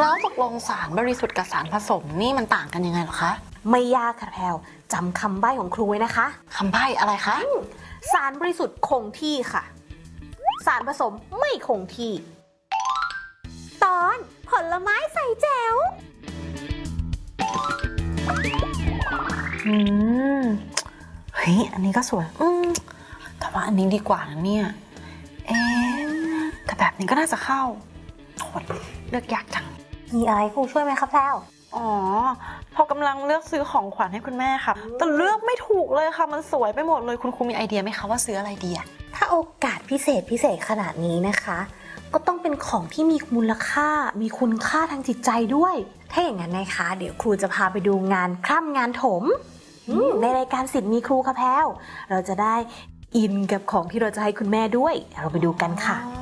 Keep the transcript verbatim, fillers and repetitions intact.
แล้วตกลงสารบริสุทธิ์กับสารผสมนี่มันต่างกันยังไงเหรอคะไม่ยากค่ะแพลวจำคำใบ้ของครูไว้นะคะคำใบ้อะไรคะสารบริสุทธิ์คงที่ค่ะสารผสมไม่คงที่ตอนผลไม้ใส่แจ๋วอืมเฮ้ยอันนี้ก็สวยอืมแต่ว่าอันนี้ดีกว่านะเนี่ยเอ๊ะแต่แบบนี้ก็น่าจะเข้าโหดเลือกยากจังมีอะไรครูช่วยไหมคะแพลวอ๋อพอกำลังเลือกซื้อของขวัญให้คุณแม่ค่ะแต่เลือกไม่ถูกเลยค่ะมันสวยไปหมดเลยคุณครูมีไอเดียไหมคะว่าซื้ออะไรดีอะถ้าโอกาสพิเศษพิเศษขนาดนี้นะคะก็ต้องเป็นของที่มีมูลค่ามีคุณค่าทางจิตใจด้วยถ้าอย่างนั้นนะคะเดี๋ยวครูจะพาไปดูงานคร่ำงานถมในรายการศิลป์มีครูค่ะแพลวเราจะได้อินกับของที่เราจะให้คุณแม่ด้วยเราไปดูกันค่ะ